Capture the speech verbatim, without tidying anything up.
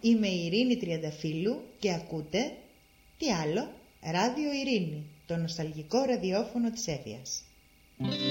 είμαι η Ειρήνη Τριανταφύλλου και ακούτε, τι άλλο, Ράδιο Ειρήνη, το νοσταλγικό ραδιόφωνο της Εύβοιας.